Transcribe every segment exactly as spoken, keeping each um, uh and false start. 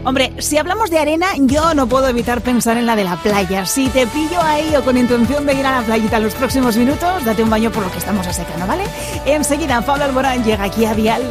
Hombre, si hablamos de arena, yo no puedo evitar pensar en la de la playa. Si te pillo ahí o con intención de ir a la playita en los próximos minutos, date un baño por lo que estamos a seca, ¿no vale? Enseguida, Pablo Alborán llega aquí a Dial.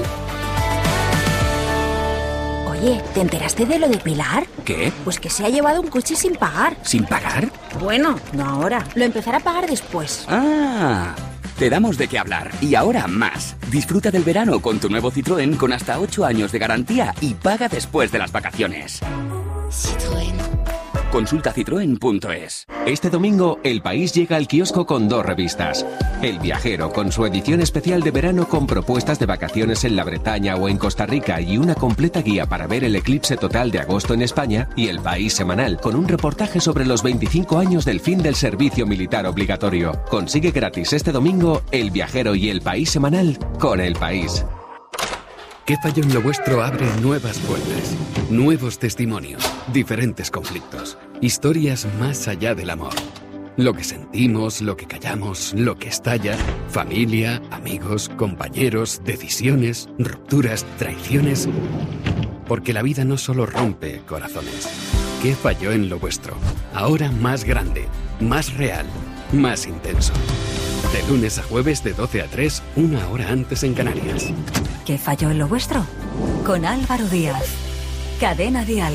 Oye, ¿te enteraste de lo de Pilar? ¿Qué? Pues que se ha llevado un coche sin pagar. ¿Sin pagar? Bueno, no ahora. Lo empezará a pagar después. Ah, te damos de qué hablar. Y ahora más. Disfruta del verano con tu nuevo Citroën con hasta ocho años de garantía y paga después de las vacaciones. Citroën. Consulta citroen punto es. Este domingo, El País llega al kiosco con dos revistas. El Viajero, con su edición especial de verano con propuestas de vacaciones en la Bretaña o en Costa Rica y una completa guía para ver el eclipse total de agosto en España. Y El País Semanal, con un reportaje sobre los veinticinco años del fin del servicio militar obligatorio. Consigue gratis este domingo El Viajero y El País Semanal con El País. ¿Qué falló en lo vuestro? Abre nuevas puertas, nuevos testimonios, diferentes conflictos, historias más allá del amor. Lo que sentimos, lo que callamos, lo que estalla, familia, amigos, compañeros, decisiones, rupturas, traiciones. Porque la vida no solo rompe corazones. ¿Qué falló en lo vuestro? Ahora más grande, más real, más intenso. De lunes a jueves de doce a tres, una hora antes en Canarias. ¿Qué falló en lo vuestro? Con Álvaro Díaz. Cadena Dial.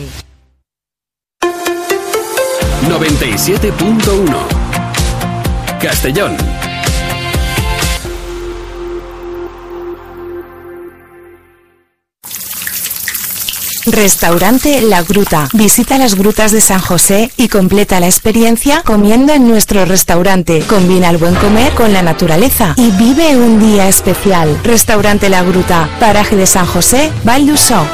noventa y siete punto uno. Castellón. Restaurante La Gruta. Visita las grutas de San José y completa la experiencia comiendo en nuestro restaurante. Combina el buen comer con la naturaleza y vive un día especial. Restaurante La Gruta, paraje de San José, Val d'Usó.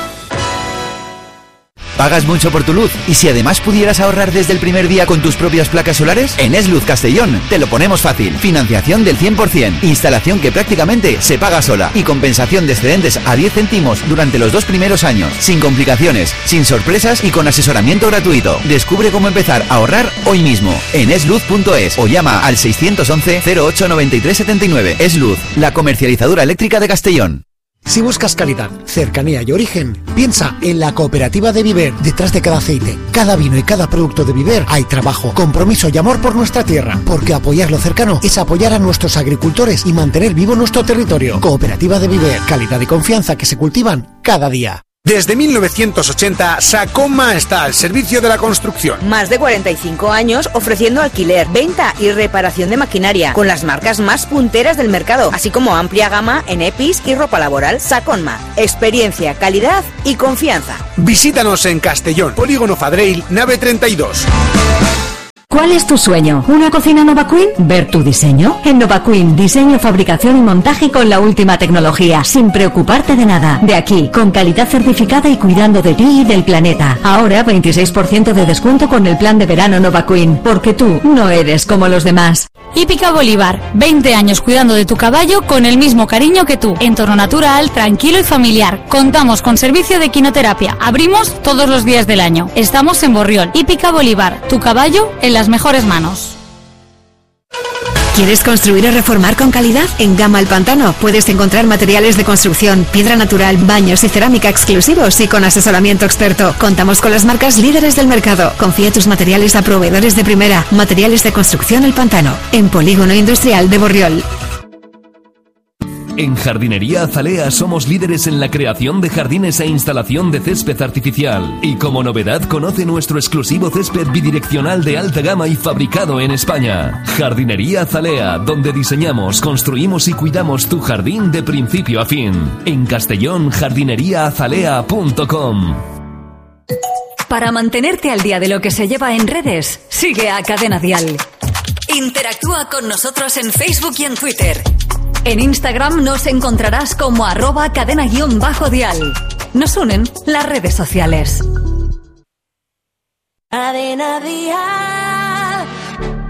¿Pagas mucho por tu luz? ¿Y si además pudieras ahorrar desde el primer día con tus propias placas solares? En Esluz Castellón te lo ponemos fácil. Financiación del cien por ciento. Instalación que prácticamente se paga sola. Y compensación de excedentes a diez céntimos durante los dos primeros años. Sin complicaciones, sin sorpresas y con asesoramiento gratuito. Descubre cómo empezar a ahorrar hoy mismo en esluz punto es o llama al seiscientos once cero ocho noventa y tres setenta y nueve. Esluz, la comercializadora eléctrica de Castellón. Si buscas calidad, cercanía y origen, piensa en la Cooperativa de Viver. Detrás de cada aceite, cada vino y cada producto de Viver hay trabajo, compromiso y amor por nuestra tierra. Porque apoyar lo cercano es apoyar a nuestros agricultores y mantener vivo nuestro territorio. Cooperativa de Viver, calidad y confianza que se cultivan cada día. Desde mil novecientos ochenta, Sacoma está al servicio de la construcción. Más de cuarenta y cinco años ofreciendo alquiler, venta y reparación de maquinaria, con las marcas más punteras del mercado, así como amplia gama en EPIs y ropa laboral. Sacoma, experiencia, calidad y confianza. Visítanos en Castellón, Polígono Fadreil, nave treinta y dos. ¿Cuál es tu sueño? ¿Una cocina Nova Queen? ¿Ver tu diseño? En Nova Queen, diseño, fabricación y montaje con la última tecnología, sin preocuparte de nada. De aquí, con calidad certificada y cuidando de ti y del planeta. Ahora, veintiséis por ciento de descuento con el plan de verano Nova Queen, porque tú no eres como los demás. Hípica Bolívar, veinte años cuidando de tu caballo con el mismo cariño que tú. Entorno natural, tranquilo y familiar. Contamos con servicio de equinoterapia. Abrimos todos los días del año. Estamos en Borriol. Hípica Bolívar, tu caballo en las mejores manos. ¿Quieres construir o reformar con calidad? En Gama El Pantano puedes encontrar materiales de construcción, piedra natural, baños y cerámica exclusivos y con asesoramiento experto. Contamos con las marcas líderes del mercado. Confía tus materiales a proveedores de primera. Materiales de construcción El Pantano, en Polígono Industrial de Borriol. En Jardinería Azalea somos líderes en la creación de jardines e instalación de césped artificial. Y como novedad, conoce nuestro exclusivo césped bidireccional de alta gama y fabricado en España. Jardinería Azalea, donde diseñamos, construimos y cuidamos tu jardín de principio a fin. En Castellón, jardinería azalea punto com. Para mantenerte al día de lo que se lleva en redes, sigue a Cadena Dial. Interactúa con nosotros en Facebook y en Twitter. En Instagram nos encontrarás como arroba cadena guión bajo dial. Nos unen las redes sociales. Cadena Dial.